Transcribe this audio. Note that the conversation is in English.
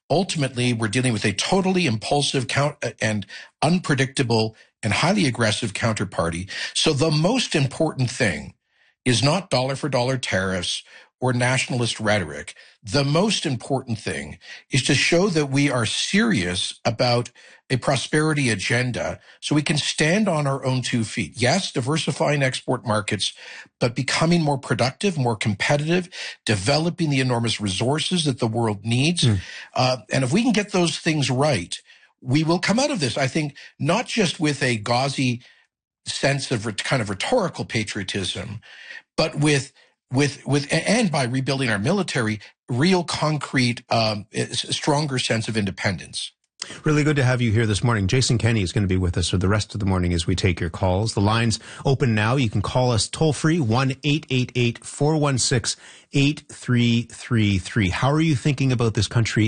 ultimately we're dealing with a totally impulsive and unpredictable and highly aggressive counterparty. So the most important thing is not dollar for dollar tariffs or nationalist rhetoric. The most important thing is to show that we are serious about a prosperity agenda so we can stand on our own 2 feet. Yes, diversifying export markets, but becoming more productive, more competitive, developing the enormous resources that the world needs. And if we can get those things right, we will come out of this, I think, not just with a gauzy sense of kind of rhetorical patriotism, but with and by rebuilding our military, real concrete, stronger sense of independence. Really good to have you here this morning. Jason Kenney is going to be with us for the rest of the morning as we take your calls. The line's open now. You can call us toll free, 1-888-416-8333. How are you thinking about this country